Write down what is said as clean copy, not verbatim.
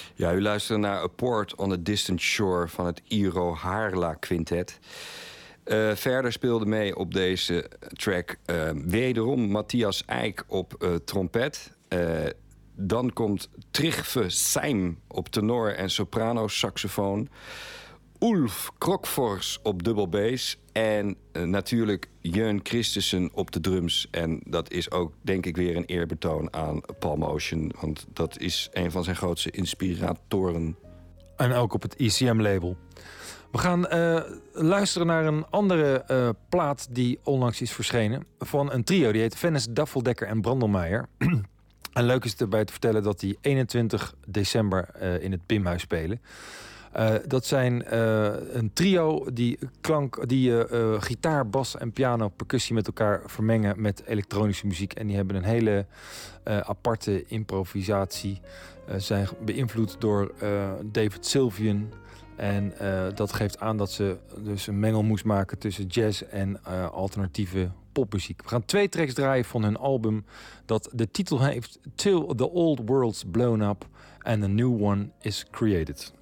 Ja, u luistert naar A Port on a Distant Shore van het Iro Harla Quintet. Verder speelde mee op deze track wederom Matthias Eijk op trompet. Dan komt Trygve Seim op tenor en soprano saxofoon. Ulf Krokfors op dubbel bass. En natuurlijk Jeun Christensen op de drums. En dat is ook, denk ik, weer een eerbetoon aan Paul Motion. Want dat is een van zijn grootste inspiratoren. En ook op het ECM-label. We gaan luisteren naar een andere plaat die onlangs is verschenen. Van een trio, die heet Vennis, Daffeldekker en Brandelmeijer. En leuk is het erbij te vertellen dat die 21 december in het Pimhuis spelen. Dat zijn een trio die gitaar, bas en piano, percussie met elkaar vermengen met elektronische muziek. En die hebben een hele aparte improvisatie. Zijn beïnvloed door David Sylvian. En dat geeft aan dat ze dus een mengelmoes maken tussen jazz en alternatieve popmuziek. We gaan 2 tracks draaien van hun album dat de titel heeft Till the Old World's Blown Up and a New One is Created.